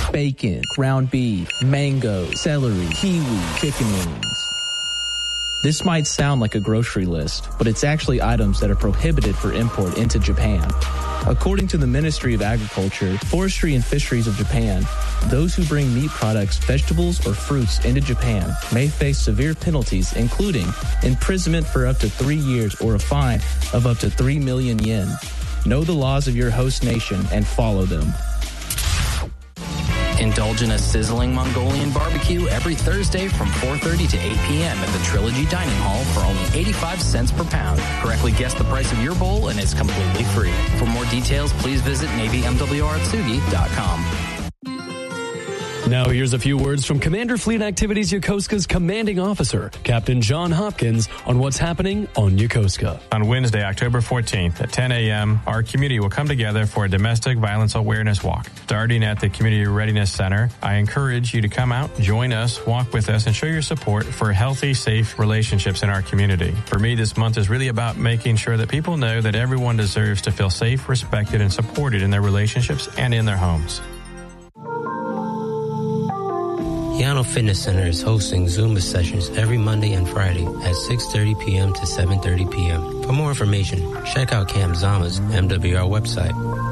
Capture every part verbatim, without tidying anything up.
bacon, ground beef, mango, celery, kiwi, chicken wings. This might sound like a grocery list, but it's actually items that are prohibited for import into Japan. According to the Ministry of Agriculture, Forestry and Fisheries of Japan, those who bring meat products, vegetables, or fruits into Japan may face severe penalties, including imprisonment for up to three years or a fine of up to three million yen. Know the laws of your host nation and follow them. Indulge in a sizzling Mongolian barbecue every Thursday from four thirty to eight p.m. at the Trilogy Dining Hall for only eighty-five cents per pound. Correctly guess the price of your bowl and it's completely free. For more details, please visit Navy M W R Atsugi dot com. Now here's a few words from Commander Fleet Activities Yokosuka's commanding officer, Captain John Hopkins, on what's happening on Yokosuka. On Wednesday, October fourteenth at ten a.m., our community will come together for a domestic violence awareness walk. Starting at the Community Readiness Center, I encourage you to come out, join us, walk with us, and show your support for healthy, safe relationships in our community. For me, this month is really about making sure that people know that everyone deserves to feel safe, respected, and supported in their relationships and in their homes. Yano Fitness Center is hosting Zumba sessions every Monday and Friday at six thirty p.m. to seven thirty p.m. For more information, check out Camp Zama's M W R website.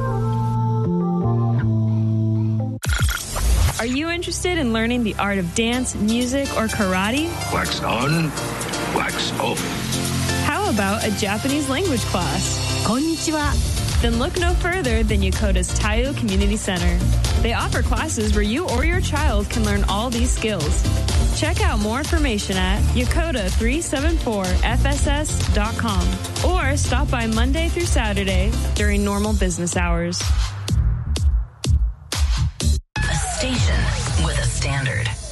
Are you interested in learning the art of dance, music, or karate? Wax on, wax off. How about a Japanese language class? Konnichiwa. Then look no further than Yokota's Taiyo Community Center. They offer classes where you or your child can learn all these skills. Check out more information at yokota three seven four f s s dot com or stop by Monday through Saturday during normal business hours. A station with a standard.